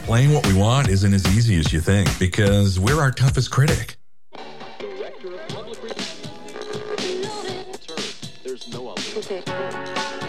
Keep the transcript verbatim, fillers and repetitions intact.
Playing what we want isn't as easy as you think because we're our toughest critic. Director of Public Relations. There's no other.